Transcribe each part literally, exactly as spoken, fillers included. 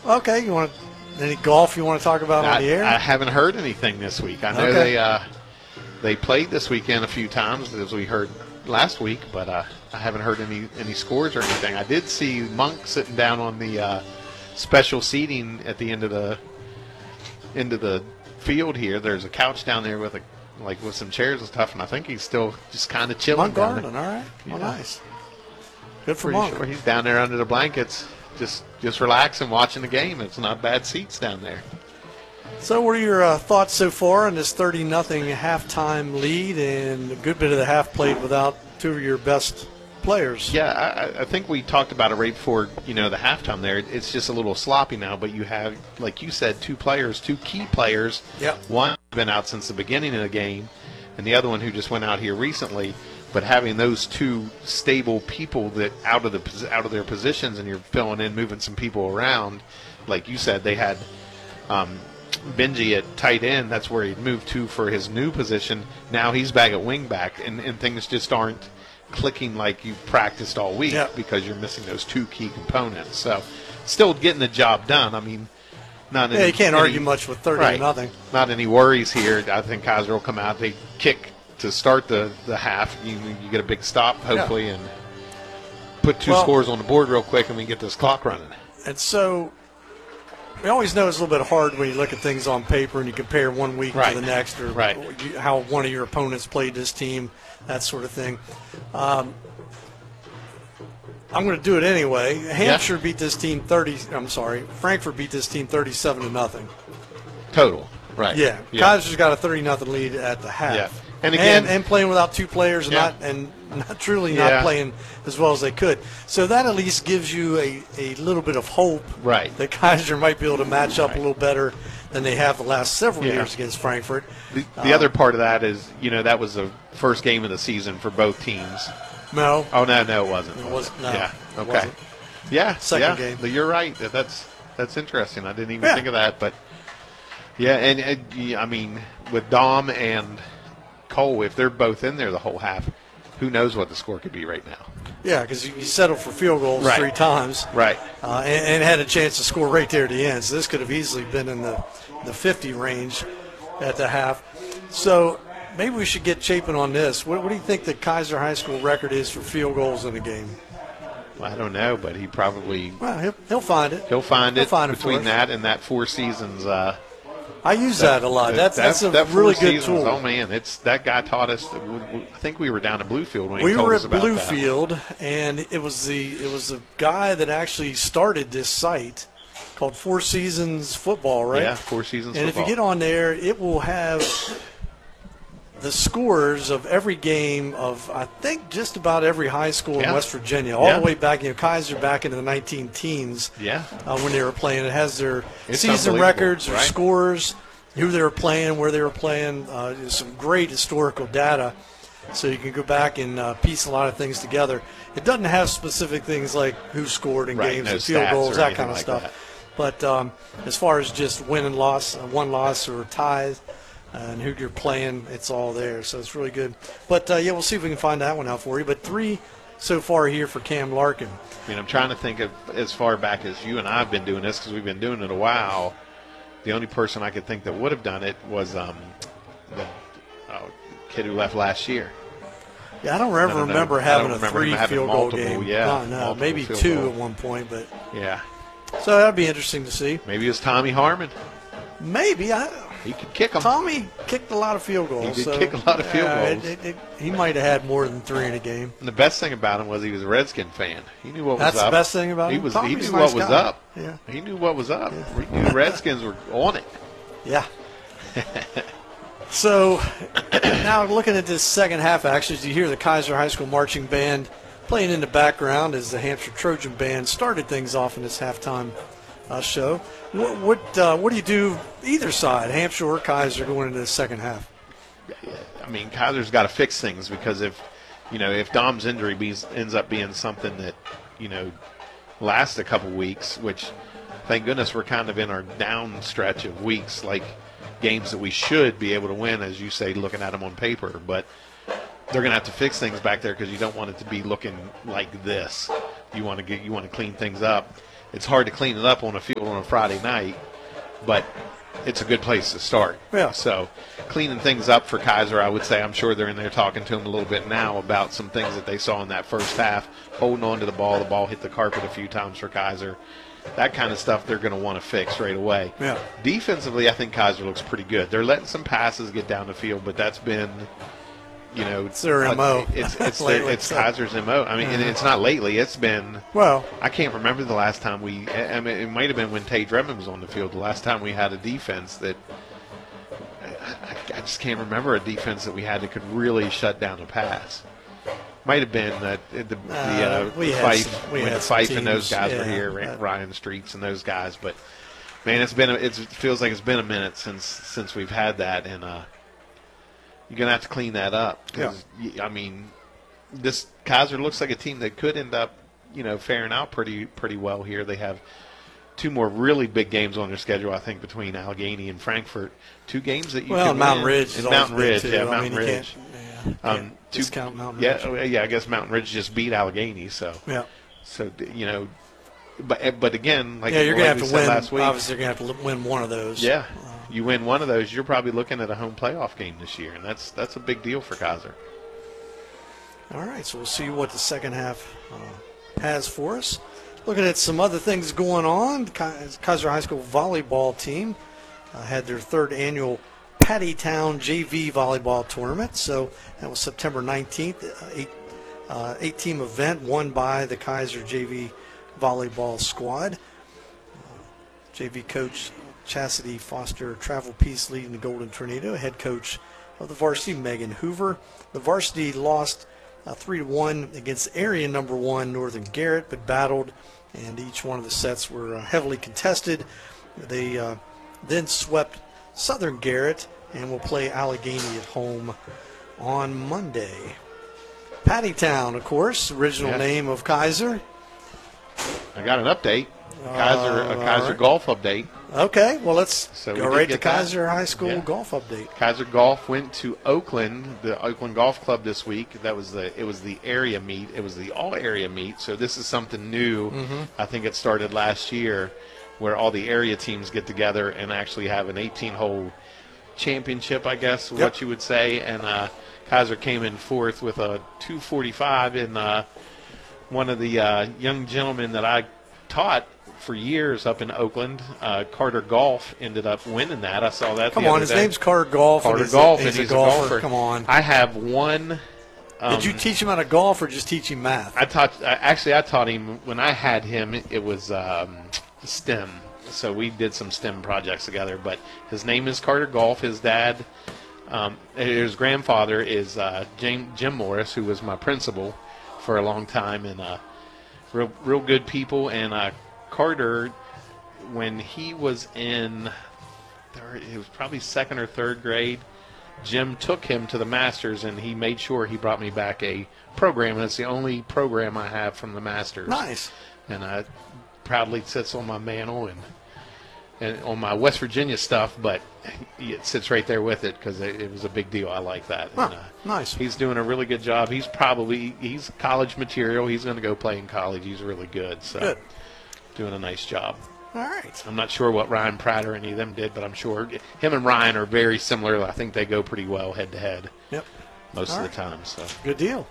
Okay, you want any golf you want to talk about I, on the air? I haven't heard anything this week. I know Okay. they uh, they played this weekend a few times, as we heard last week, but uh, I haven't heard any, any scores or anything. I did see Monk sitting down on the uh, special seating at the end of the end of the field here. There's a couch down there with a like with some chairs and stuff, and I think he's still just kind of chilling. Monk down there. Garland, all right. Well, Yeah. nice. Good for Pretty Monk. sure he's down there under the blankets, just just relaxing, watching the game. It's not bad seats down there. So what are your uh, thoughts so far on this thirty nothing halftime lead, and a good bit of the half played without two of your best players? Yeah, I, I think we talked about it right before, you know, the halftime there. It's just a little sloppy now, but you have, like you said, two players, two key players. Yep. One has been out since the beginning of the game, and the other one who just went out here recently. But having those two stable people that out of the pos- out of their positions, and you're filling in, moving some people around, like you said, they had um, Benji at tight end. That's where he moved to for his new position. Now he's back at wing back, and, and things just aren't clicking like you practiced all week Yep. because you're missing those two key components. So still getting the job done. I mean, not Yeah, any, you can't any- argue much with thirty right. nothing. Not any worries here. I think Kaiser will come out. They kick to start the, the half. You, you get a big stop, hopefully, and put two Well- scores on the board real quick, and we get this clock running. And so we always know it's a little bit hard when you look at things on paper and you compare one week Right. to the next, or Right. you- how one of your opponents played this team, that sort of thing. Um, I'm going to do it anyway. Hampshire beat this team thirty. I'm sorry, Frankfurt beat this team thirty-seven to nothing. Total. Right. Yeah, Kaiser's got a thirty nothing lead at the half. Yeah. And again- and, and playing without two players, and Yeah. not and not truly Yeah. not playing as well as they could. So that at least gives you a, a little bit of hope Right. that Kaiser might be able to match up Right. a little better than they have the last several Yeah. years against Frankfurt. The, the other part of that is, you know, that was the first game of the season for both teams. No, Oh no, no, it wasn't. It was- no, yeah. it Okay. wasn't. Yeah. Second yeah. game. You're right. That- That's that's interesting. I didn't even Yeah. think of that, but yeah, and, and yeah, I mean, with Dom and Cole, if they're both in there the whole half, who knows what the score could be right now? yeah, because you you settled for field goals Right. three times, Right. uh, and, and had a chance to score right there at the end. So this could have easily been in the the fifty range at the half. So maybe we should get Chapin on this. What, what do you think the Kaiser High School record is for field goals in a game? Well, I don't know, but he probably Well, he'll, he'll find it. he'll find He'll it find it for between us. that and that four seasons. Uh, I use that a lot. That's that's a that four really good seasons, tool. Oh man, it's that guy taught us. I think we were down at Bluefield when he We told were us at about that. Bluefield, and it was the it was the guy that actually started this site called Four Seasons Football, right? Yeah, Four Seasons And Football. if you get on there, it will have the scores of every game of, I think, just about every high school Yeah. in West Virginia, all Yeah. the way back, you know, Kaiser back into the nineteen teens Yeah. uh, when they were playing. It has their It's season unbelievable, records, their right? scores, who they were playing, where they were playing, uh, some great historical data. So you can go back and uh, piece a lot of things together. It doesn't have specific things like who scored in Right, games no and field stats goals, or that anything kind of like stuff. that. But um, as far as just win and loss, uh, one loss or ties, uh, and who you're playing, it's all there. So it's really good. But uh, yeah, we'll see if we can find that one out for you. But three so far here for Cam Larkin. I mean, I'm trying to think of as far back as you and I have been doing this because we've been doing it a while. The only person I could think that would have done it was um, the oh, kid who left last year. Yeah, I don't ever No, no, no. remember I having don't a remember him three having field goal multiple, game. yeah, no, no, multiple maybe field two goal. at one point. But Yeah. so that'd be interesting to see. Maybe it was Tommy Harmon. Maybe I. He could kick them. Tommy kicked a lot of field goals. He did so, kick a lot of field yeah, goals. It, it, it, he might have had more than three in a game. And the best thing about him was he was a Redskin fan. He knew what That's was the up. best thing about he him. Was, Tommy's he a knew nice what was guy. up. Yeah. He knew what was up. He knew the Redskins were on it. Yeah. So now looking at this second half, actually, as you hear the Kaiser High School marching band playing in the background as the Hampshire Trojan band started things off in this halftime uh, show. What what, uh, what do you do either side, Hampshire or Kaiser, going into the second half? I mean, Kaiser's got to fix things because if, you know, if Dom's injury be, ends up being something that, you know, lasts a couple weeks, which thank goodness we're kind of in our down stretch of weeks, like games that we should be able to win, as you say, looking at them on paper. But they're going to have to fix things back there because you don't want it to be looking like this. You want to get, you want to clean things up. it's hard to clean it up on a field on a Friday night, but it's a good place to start. Yeah. So cleaning things up for Kaiser, I would say, I'm sure they're in there talking to him a little bit now about some things that they saw in that first half, holding on to the ball. The ball hit the carpet a few times for Kaiser. That kind of stuff they're going to want to fix right away. Yeah. Defensively, I think Kaiser looks pretty good. They're letting some passes get down the field, but that's been, you know, It's their M O. It's it's, their, Lately, it's so. Kaiser's M O. I mean, and it's not lately. It's been. Well, I can't remember the last time we. I mean, it might have been when Tay Dredman was on the field. The last time we had a defense that. I, I just can't remember a defense that we had that could really shut down a pass. Might have been that the, the Uh, uh, we had Fife some- we when had some Fife and those teams, guys were yeah, here, uh, Ryan Streets and those guys. But man, it's been a, it's, it feels like it's been a minute since since we've had that, and uh, you're gonna have to clean that up. 'Cause, y I mean, this Kaiser looks like a team that could end up, you know, faring out pretty pretty well here. They have two more really big games on their schedule, I think, between Allegheny and Frankfurt. Two games that you well, can Mountain win. Ridge is and always Mountain big, Ridge, too. yeah, I Mountain mean, you Ridge. Can't, yeah, Um, can't two- discount Mountain yeah, Ridge. oh, yeah, I guess Mountain Ridge just beat Allegheny, so Yeah. so you know, but but again, like Yeah, you're like going to we have to said win. last week, Obviously, you're going to have to win one of those. yeah, you win one of those, you're probably looking at a home playoff game this year, and that's that's a big deal for Kaiser. All right, so we'll see what the second half uh, has for us. Looking at some other things going on, Ki- Kaiser High School volleyball team uh, had their third annual Pattytown J V volleyball tournament. So that was September nineteenth, uh, eight, uh, eight-team event won by the Kaiser J V volleyball squad. Uh, J V coach Chastity Foster Travel Peace leading the Golden Tornado. Head coach of the varsity, Megan Hoover. The varsity lost uh, three to one against area number one, Northern Garrett, but battled, and each one of the sets were uh, heavily contested. They uh, then swept Southern Garrett and will play Allegheny at home on Monday. Pattytown, of course, original Yeah. name of Kaiser. I got an update, Kaiser a all Kaiser right. golf update. Okay, well, let's So we go did right to get that. Kaiser High School Yeah. golf update. Kaiser Golf went to Oakland, the Oakland Golf Club this week. That was the it was the area meet. It was the all area meet. So this is something new. Mm-hmm. I think it started last year, where all the area teams get together and actually have an eighteen hole championship, I guess Yep. what you would say. And uh, Kaiser came in fourth with a two forty-five, and uh, one of the uh, young gentlemen that I taught for years up in Oakland, uh, Carter Golf, ended up winning that. I saw that. Come the on, other his day. name's Carter Golf. and Carter he's Golf, a, he's and he's a a golfer. golfer. Come on. I have one. Um, Did you teach him how to golf or just teach him math? I taught. I, actually, I taught him when I had him. It was um, STEM. So we did some STEM projects together. But his name is Carter Golf. His dad, um, his grandfather is uh, Jim, Jim Morris, who was my principal for a long time, and uh, real, real good people. And uh, Carter, when he was in, third, it was probably second or third grade. Jim took him to the Masters, and he made sure he brought me back a program, and it's the only program I have from the Masters. Nice. And I proudly sits on my mantle and and on my West Virginia stuff, but it sits right there with it because it, it was a big deal. I like that. Huh, And, uh, nice. He's doing a really good job. He's probably he's college material. He's going to go play in college. He's really good. So Good. doing a nice job. All right. I'm not sure what Ryan Pratt or any of them did, but I'm sure him and Ryan are very similar. I think they go pretty well head to head Yep. most All of right. the time. So Good deal.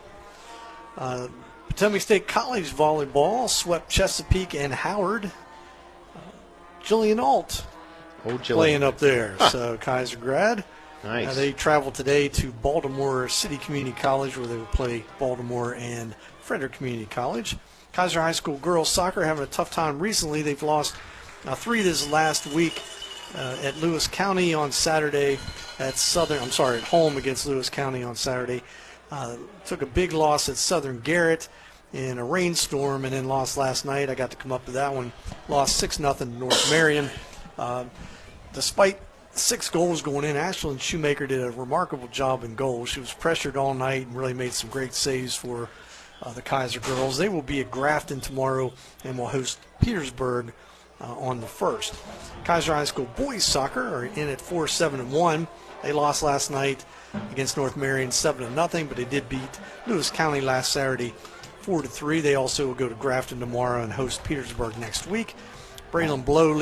Uh, Potomac State College volleyball swept Chesapeake and Howard. Uh, Jillian Alt old playing Jillian. up there. So Kaiser grad. Nice. Uh, they traveled today to Baltimore City Community College, where they will play Baltimore and Frederick Community College. Kaiser High School girls soccer having a tough time recently. They've lost uh, three this last week uh, at Lewis County on Saturday. At Southern, I'm sorry, at home against Lewis County on Saturday. Uh, took a big loss at Southern Garrett in a rainstorm, and then lost last night. I got to come up to that one. Lost six nothing to North Marion. Uh, despite six goals going in, Ashlyn Shoemaker did a remarkable job in goals. She was pressured all night and really made some great saves for uh, the Kaiser girls. They will be at Grafton tomorrow and will host Petersburg uh, on the first. Kaiser High School boys soccer are in at four seven and one. They lost last night against North Marion seven to nothing, but they did beat Lewis County last Saturday four to three. They also will go to Grafton tomorrow and host Petersburg next week. Braylon Blow